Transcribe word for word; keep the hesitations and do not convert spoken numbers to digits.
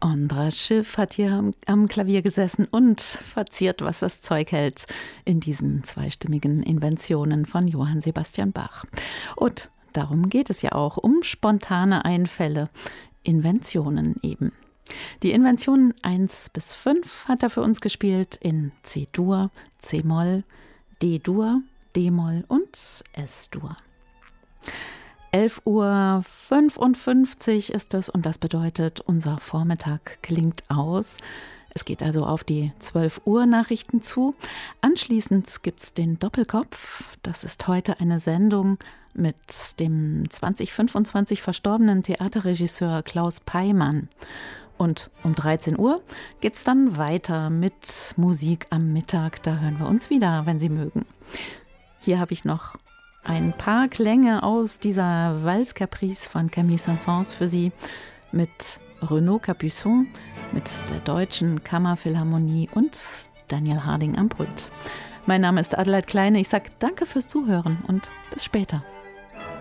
Andras Schiff hat hier am, am Klavier gesessen und verziert, was das Zeug hält, in diesen zweistimmigen Inventionen von Johann Sebastian Bach. Und darum geht es ja auch, um spontane Einfälle, Inventionen eben. Die Inventionen eins bis fünf hat er für uns gespielt in C-Dur, C-Moll, D-Dur, D-Moll und S-Dur. elf Uhr fünfundfünfzig ist es und das bedeutet, unser Vormittag klingt aus. Es geht also auf die zwölf Uhr Nachrichten zu. Anschließend gibt es den Doppelkopf. Das ist heute eine Sendung mit dem zwanzig fünfundzwanzig verstorbenen Theaterregisseur Klaus Peimann. Und um dreizehn Uhr geht es dann weiter mit Musik am Mittag. Da hören wir uns wieder, wenn Sie mögen. Hier habe ich noch ein paar Klänge aus dieser Valse Caprice von Camille Saint-Saëns für Sie mit Renaud Capuçon, mit der Deutschen Kammerphilharmonie und Daniel Harding am Pult. Mein Name ist Adelheid Kleine. Ich sage danke fürs Zuhören und bis später.